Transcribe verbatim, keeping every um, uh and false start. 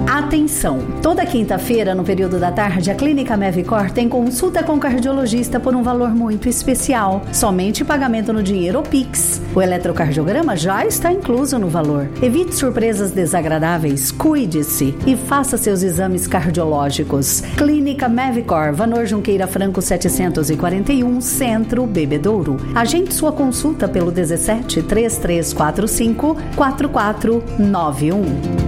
Atenção! Toda quinta-feira, no período da tarde, a Clínica Mevicor tem consulta com cardiologista por um valor muito especial. Somente pagamento no dinheiro ou Pix. O eletrocardiograma já está incluso no valor. Evite surpresas desagradáveis, cuide-se e faça seus exames cardiológicos. Clínica Mevicor, Vanor Junqueira Franco setecentos e quarenta e um, Centro, Bebedouro. Agende sua consulta pelo dezessete, três três quatro cinco, quatro quatro nove um.